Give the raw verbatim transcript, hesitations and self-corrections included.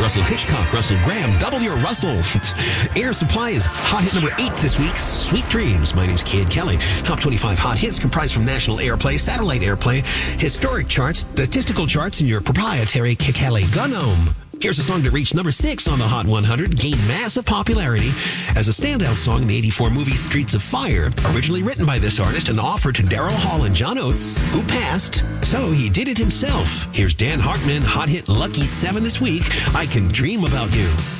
Russell Hitchcock, Russell Graham, double your Russell. Air Supply is hot hit number eight this week, Sweet Dreams. My name's Kid Kelly. Top twenty-five hot hits comprised from national airplay, satellite airplay, historic charts, statistical charts, and your proprietary Kelly Gunome. Here's a song that reached number six on the Hot one hundred, gained massive popularity as a standout song in the eighty-four movie Streets of Fire, originally written by this artist and offered to Daryl Hall and John Oates, who passed, so he did it himself. Here's Dan Hartman, hot hit Lucky seven this week, I Can Dream About You.